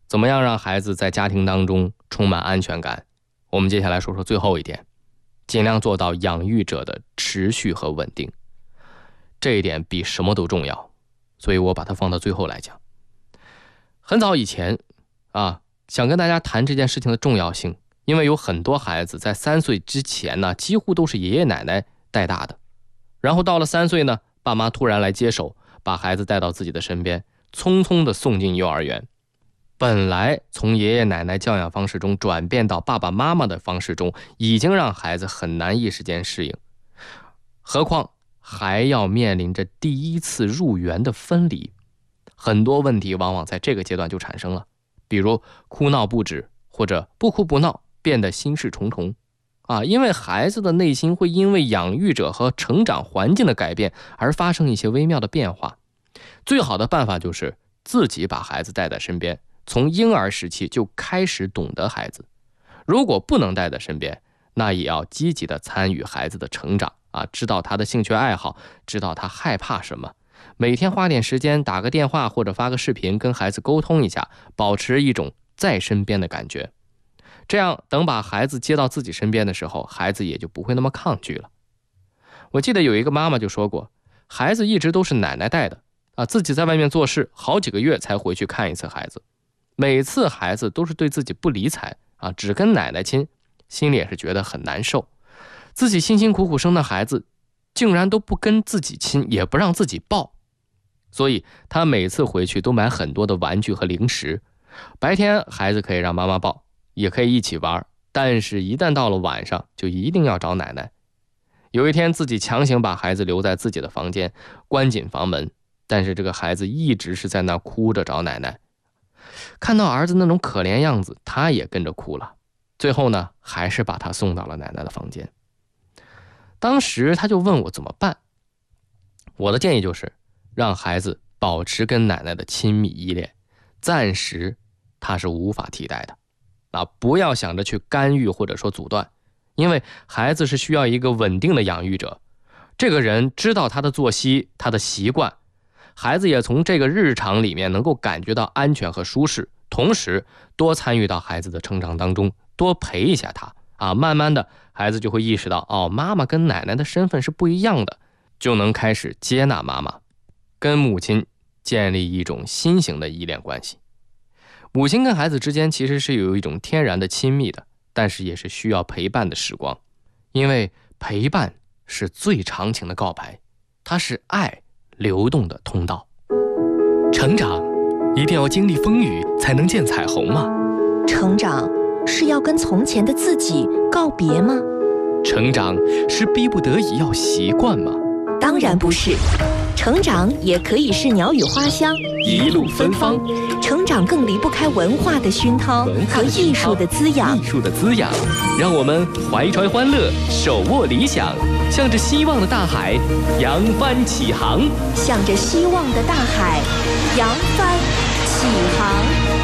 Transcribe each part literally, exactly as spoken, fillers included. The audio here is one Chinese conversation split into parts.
怎么样让孩子在家庭当中充满安全感？我们接下来说说最后一点，尽量做到养育者的持续和稳定。这一点比什么都重要，所以我把它放到最后来讲。很早以前啊，想跟大家谈这件事情的重要性，因为有很多孩子在三岁之前呢，几乎都是爷爷奶奶带大的，然后到了三岁呢，爸妈突然来接手，把孩子带到自己的身边，匆匆的送进幼儿园。本来从爷爷奶奶教养方式中转变到爸爸妈妈的方式中，已经让孩子很难一时间适应，何况还要面临着第一次入园的分离，很多问题往往在这个阶段就产生了，比如哭闹不止，或者不哭不闹变得心事重重啊，因为孩子的内心会因为养育者和成长环境的改变而发生一些微妙的变化。最好的办法就是自己把孩子带在身边，从婴儿时期就开始懂得孩子。如果不能带在身边，那也要积极的参与孩子的成长啊，知道他的兴趣爱好，知道他害怕什么，每天花点时间打个电话或者发个视频跟孩子沟通一下，保持一种在身边的感觉。这样等把孩子接到自己身边的时候，孩子也就不会那么抗拒了。我记得有一个妈妈就说过，孩子一直都是奶奶带的啊，自己在外面做事好几个月才回去看一次孩子，每次孩子都是对自己不理睬啊，只跟奶奶亲，心里也是觉得很难受。自己辛辛苦苦生的孩子竟然都不跟自己亲，也不让自己抱，所以他每次回去都买很多的玩具和零食。白天孩子可以让妈妈抱，也可以一起玩，但是一旦到了晚上就一定要找奶奶。有一天自己强行把孩子留在自己的房间，关紧房门，但是这个孩子一直是在那哭着找奶奶。看到儿子那种可怜样子，他也跟着哭了。最后呢，还是把他送到了奶奶的房间。当时他就问我怎么办，我的建议就是让孩子保持跟奶奶的亲密依恋，暂时他是无法替代的啊，不要想着去干预或者说阻断，因为孩子是需要一个稳定的养育者，这个人知道他的作息，他的习惯，孩子也从这个日常里面能够感觉到安全和舒适，同时多参与到孩子的成长当中，多陪一下他啊，慢慢的孩子就会意识到，哦，妈妈跟奶奶的身份是不一样的，就能开始接纳妈妈，跟母亲建立一种新型的依恋关系。母亲跟孩子之间其实是有一种天然的亲密的，但是也是需要陪伴的时光，因为陪伴是最长情的告白，它是爱流动的通道。成长一定要经历风雨才能见彩虹吗？ 成长是要跟从前的自己告别吗？ 成长是逼不得已要习惯吗？ 当然不是，成长也可以是鸟语花香， 一路芬芳。 成长更离不开文化的熏陶和艺术的滋养。 艺术的滋养，让我们怀揣欢乐，手握理想，向着希望的大海扬帆起航。 向着希望的大海扬帆起航。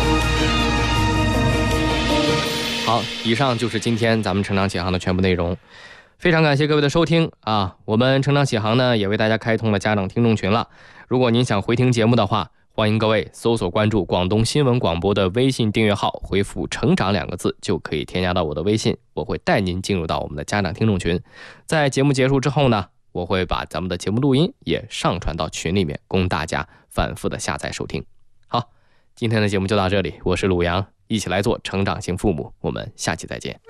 好，以上就是今天咱们成长起航的全部内容。非常感谢各位的收听啊！我们成长起航呢也为大家开通了家长听众群了。如果您想回听节目的话，欢迎各位搜索关注广东新闻广播的微信订阅号，回复成长两个字就可以添加到我的微信，我会带您进入到我们的家长听众群。在节目结束之后呢，我会把咱们的节目录音也上传到群里面，供大家反复的下载收听。好，今天的节目就到这里，我是鲁阳，一起来做成长型父母，我们下期再见。